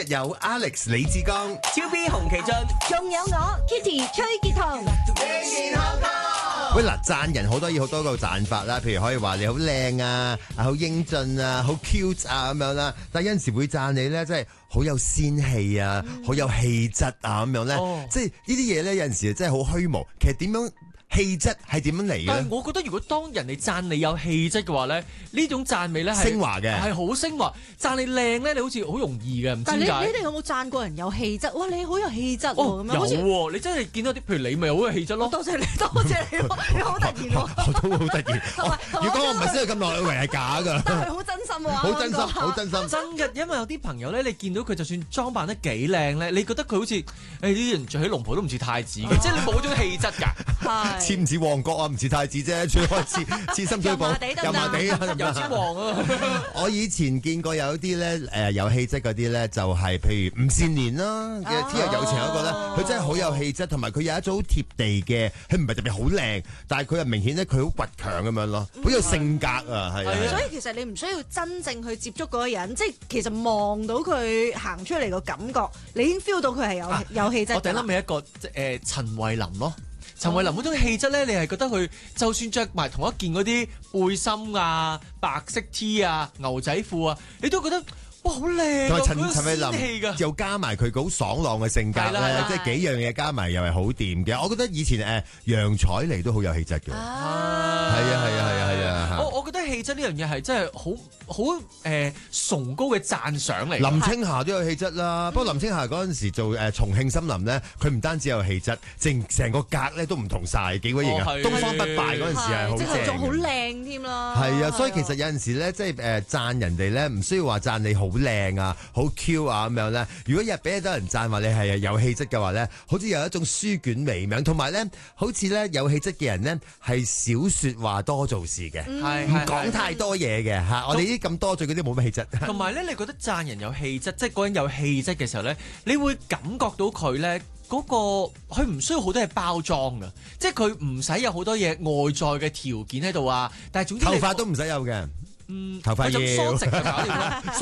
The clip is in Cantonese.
有 Alex 李志剛、 超 B 洪其俊， 仲有我 Kitty 崔潔彤。 喂嗱，讚人好多嘢，好多個讚法啦，譬如可以話你好靚啊，好英俊啊，好 cute 啊咁樣啦。但係有陣時會讚你咧，即係好有仙氣啊，好有氣質啊咁樣咧。即係呢啲嘢咧，有陣時真係好虛無。其實點樣氣質係點樣嚟嘅？ 但係我覺得如果當人哋讚你有氣質嘅話咧，呢種讚美咧係昇華嘅， 係好昇華。讚你靚咧，你好似好容易嘅，唔知點解。 但係你哋有冇讚過人有氣質？哇，你好有氣質喎！咁樣有喎，你真係見到啲，譬如你咪好有氣質咯。 多謝你，多謝你，你好突然喎。 我都好突然。如果我唔係識佢咁耐，我以為係假㗎。 但係好真心喎， 好真心，好真心。 真嘅，因為有啲朋友咧，你見到佢就算裝扮得幾靚咧，你覺得佢好似啲人着起龍袍都唔似太子嘅，即係你冇種氣質㗎。 似唔似旺角啊？唔似太子啫，最開始似深水埗，油麻地啊， 油尖旺啊！ 我以前見過有啲咧有氣質嗰啲咧，就係譬如吳倩蓮啦嘅《天若有情》嗰個咧，佢真係好有氣質，同埋佢有一種好貼地嘅，佢唔係特別好靚，但係佢又明顯咧佢好倔強咁樣咯，好有性格啊，係啊。 所以其實你唔需要真正去接觸嗰個人，即係其實望到佢行出嚟個感覺，你已經 feel 到佢係有氣質。 我突然諗起一個陳慧琳咯。陳慧琳嗰種氣質咧，你係覺得佢就算着埋同一件嗰啲背心啊、白色 T 啊、牛仔褲啊，你都覺得哇好靚。 同埋陳慧琳又加埋佢好爽朗嘅性格咧，即係幾樣嘢加埋又係好掂嘅。我覺得以前楊采妮都好有氣質嘅。係啊。 我覺得氣質呢樣嘢係真係好崇高嘅讚賞嚟。 林青霞都有氣質啦，不過林青霞嗰陣時做重慶森林咧，佢唔單止有氣質，成個格咧都唔同晒，幾鬼型啊！東方不敗嗰陣時係好正， 即係仲好靚添啦。 係啊，所以其實有陣時咧，即係讚人哋咧，唔需要話讚你好靚啊、好 Q 啊咁樣咧。如果日俾得人讚話你係有氣質嘅話咧，好似有一種書卷微名，同埋咧，好似咧有氣質嘅人咧係少説話多做事嘅，唔講太多嘢嘅嚇。我哋呢啲咁多嘴嗰啲冇乜氣質。 同埋咧，你覺得讚人有氣質，即係嗰人有氣質嘅時候咧，你會感覺到佢咧嗰個佢唔需要好多嘢包裝㗎，即係佢唔使有好多嘢外在嘅條件喺度啊。但係總之頭髮都唔使有嘅，頭髮要梳直就搞掂啦。